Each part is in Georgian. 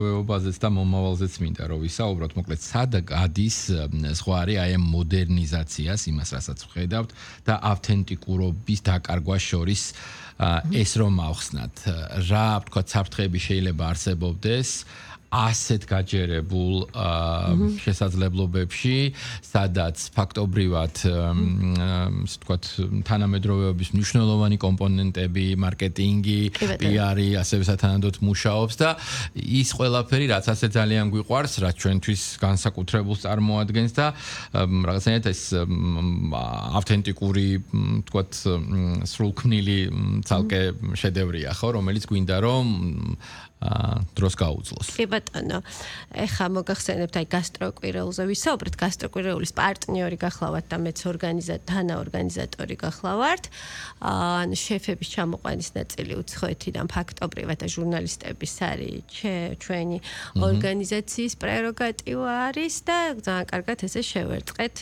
ვეობაზეც და მომავალზეც მინდა რომ ვისაუბროთ, მოკლედ სად გადის ზღვარი აი ამ მოდერნიზაციას, იმას რასაც ვხედავთ და ავთენტიკურობის დაკარგვას შორის ეს რომ ავხსნათ, რა ვთქვათ, საფრთხეები შეიძლება არსებობდეს ასეთ გაჯერებულ შესაძლებლობებში, სადაც ფაქტობრივად ისე ვთქვათ, თანამედროვეობის მნიშვნელოვანი კომპონენტები, მარკეტინგი, PR-ი ასევე სათანადოდ მუშაობს და ის ყველაფერი, რაც ასე ძალიან გვიყვარს, რაც ჩვენთვის განსაკუთრებულს წარმოადგენს და რაღაცნაირად ეს ავთენტიკური, ვთქვათ, სრულქმნილი ცალკე შედევრია, ხო, რომელიც გვინდა რომ დროს გაუძლოს. კი ბატონო, ეხლა მოგახსენებთ აი გასტროკვირეულზე ვისაუბრეთ, გასტროკვირეულის პარტნიორი გახლავართ და მეც თანაორგანიზატორი გახლავართ. ანუ შეფების ჩამოყვანის ნაწილი უცხოეთიდან ფაქტობრივად და ჟურნალისტების არის ჩვენი ორგანიზაციის პრეროგატივა არის და ძალიან კარგად ესე შევერწყეთ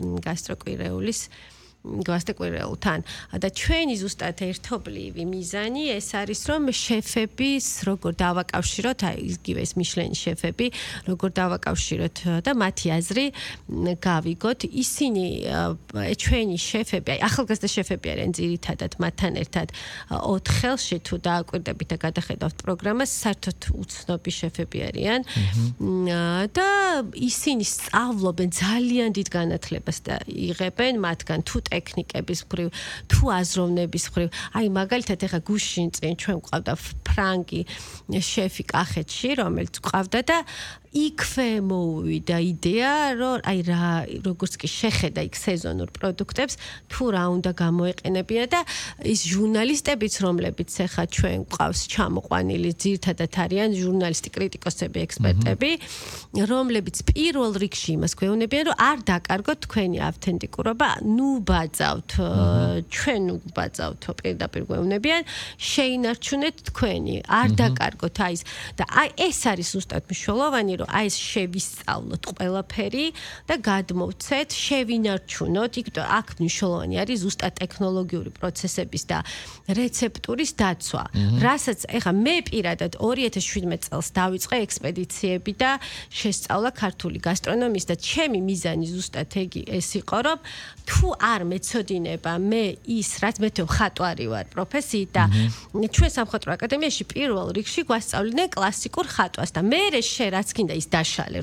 გასტროკვირეულთან. და ჩვენი ზუსტად ერთობლივი მიზანი ეს არის, რომ შეფების როგორ დავაკავშიროთ, აი იგივე ეს მიშლენის შეფები, როგორ დავაკავშიროთ და მათი აზრი გავიგოთ. ისინი ჩვენი შეფები, აი ახალგაზრდა შეფები არიან ძირითადად მათთან ერთად 4 ხელში თუ დააკვირდებით და გადახედავთ პროგრამას, საერთოდ უცნობი შეფები არიან. და ისინი სწავლობენ ძალიან დიდ განათლებას და იღებენ მათგან თუ ტექნიკების მხრივ, თუ აზროვნების მხრივ. აი მაგალითად ეხა გუშინ წინ ჩვენ გვყავდა ფრანგი შეფი კახეთში, რომელიც გვყავდა და იქვე მოვიდა იდეა, რომ აი როგორც კი შეხედა იქ სეზონურ პროდუქტებს, თუ რა უნდა გამოეყენებინა და ის ჟურნალისტებიც, რომლებიც ეხა ჩვენ გვყავს ჩამოყვანილი, ძირითადად არიან ჟურნალისტი, კრიტიკოსები, ექსპერტები, რომლებიც პირველ რიგში იმას გვეუბნებიან, რომ არ დაკარგოთ თქვენი ავთენტიკურობა, ნუ ბაძავთ, ჩვენ ვბაძავთ, პირდაპირ გვეუბნებიან, შეინარჩუნეთ თქვენი, არ დაკარგოთ აი ეს და აი ეს არის ზუსტად მნიშვნელოვანი, რომ აი ეს შევისწავლოთ ყველაფერი და გადმოვცეთ, შევინარჩუნოთ. აქ მნიშვნელოვანი არის ზუსტად ტექნოლოგიური პროცესების და რეცეპტურის დაცვა. რასაც ეხა მე პირადად 2017 წელს დავიწყე ექსპედიციები და შესწავლა ქართული გასტრონომიის და ჩემი მიზანი ზუსტად ეს იყო, რომ თუ არ მეცოდინება მე ის, რაც მე ხატვარი ვარ პროფესიით და ჩვენ სამხატვრო აკადემიაში პირველ რიგში გვასწავლიდნენ კლასიკურ ხატვას და მე რაც კიდე ის დაშალე